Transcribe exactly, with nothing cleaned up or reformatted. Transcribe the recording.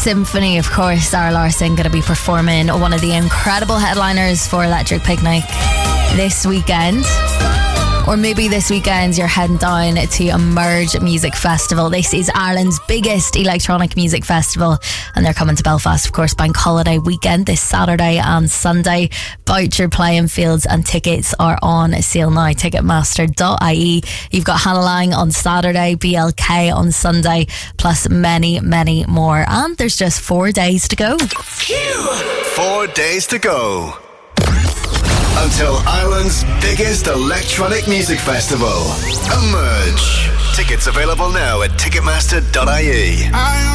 Symphony, of course. Zara Larsson going to be performing one of the incredible headliners for Electric Picnic this weekend. Or maybe this weekend you're heading down to Emerge Music Festival. This is Ireland's biggest electronic music festival, and they're coming to Belfast, of course, bank holiday weekend this Saturday and Sunday. Voucher playing fields and tickets are on sale now. Ticketmaster dot I E. You've got Hannah Lang on Saturday, B L K on Sunday, plus many, many more. And there's just four days to go. Four days to go until Ireland's biggest electronic music festival, Emerge. Tickets available now at Ticketmaster dot I E.